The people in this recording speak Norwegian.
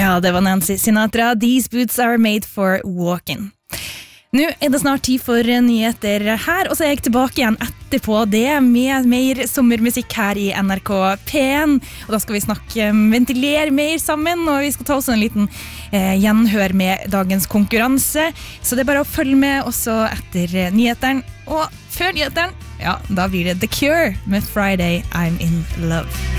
Ja, det var Nancy Sinatra. These boots are made for walking. Nå det snart tid for nyheter her, og så jeg tilbake igjen etterpå det med mer sommermusikk her I NRK P1. Og da skal vi ventilere mer sammen, og vi skal ta oss en liten gjenhør med dagens konkurranse. Så det bare å følge med også etter nyheteren. Og før nyheteren, ja, da blir det The Cure med Friday I'm in Love.